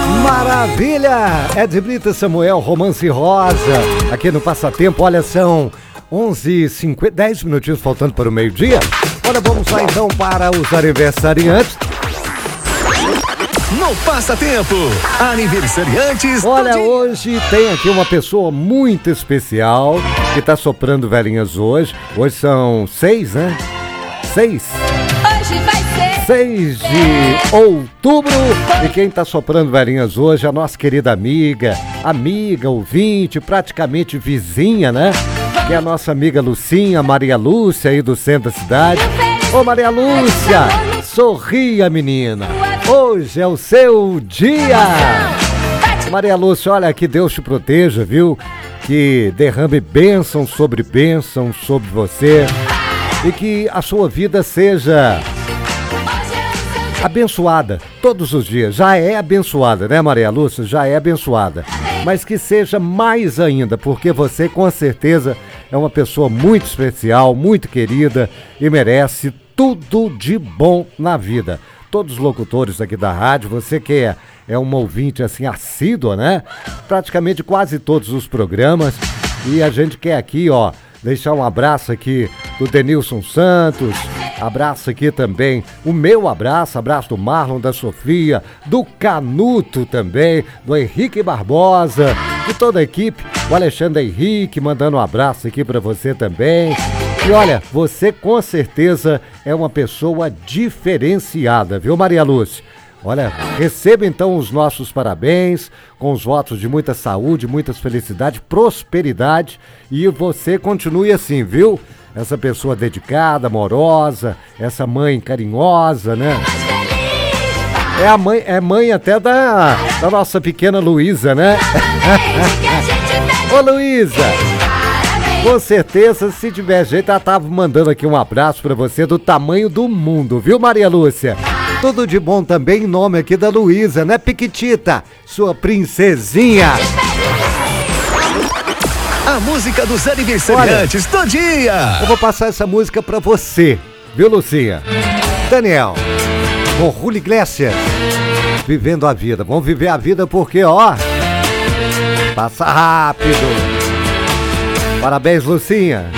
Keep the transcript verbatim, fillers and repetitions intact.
Maravilha! Ed Brito, Samuel, Romance Rosa, aqui no Passatempo. Olha, são onze e cinquenta, dez minutinhos faltando para o meio-dia. Olha, vamos lá então para os aniversariantes. No Passatempo, aniversariantes. Olha, hoje tem aqui uma pessoa muito especial que tá soprando velhinhas hoje. Hoje são seis, né? Seis. Hoje vai ser seis de outubro. E quem tá soprando velhinhas hoje é a nossa querida amiga, amiga, ouvinte, praticamente vizinha, né? Que é a nossa amiga Lucinha, Maria Lúcia, aí do centro da cidade. Ô Maria Lúcia, sorria, menina. Hoje é o seu dia. Maria Lúcia, olha, que Deus te proteja, viu? Que derrame bênção sobre bênção sobre você. E que a sua vida seja abençoada todos os dias. Já é abençoada, né, Maria Lúcia? Já é abençoada. Mas que seja mais ainda, porque você com certeza é uma pessoa muito especial, muito querida e merece tudo de bom na vida. Todos os locutores aqui da rádio, você que é, é um ouvinte assim assíduo, né? Praticamente quase todos os programas. E a gente quer aqui, ó, deixar um abraço aqui do Denilson Santos, abraço aqui também, o meu abraço, abraço do Marlon, da Sofia, do Canuto também, do Henrique Barbosa, de toda a equipe, o Alexandre Henrique mandando um abraço aqui pra você também. E olha, você com certeza é uma pessoa diferenciada, viu, Maria Lúcia? Olha, receba então os nossos parabéns, com os votos de muita saúde, muitas felicidades, prosperidade, e você continue assim, viu? Essa pessoa dedicada, amorosa, essa mãe carinhosa, né? É a mãe, é mãe até da, da nossa pequena Luísa, né? Ô Luísa, com certeza, se tiver jeito, ela tava mandando aqui um abraço pra você do tamanho do mundo, viu, Maria Lúcia? Tudo de bom também em nome aqui da Luísa, né, Piquitita? Sua princesinha. A música dos aniversariantes do dia. Eu vou passar essa música pra você, viu, Lucinha? Daniel, com Julio Iglesias, Vivendo a Vida. Vamos viver a vida porque, ó, passa rápido. Parabéns, Lucinha.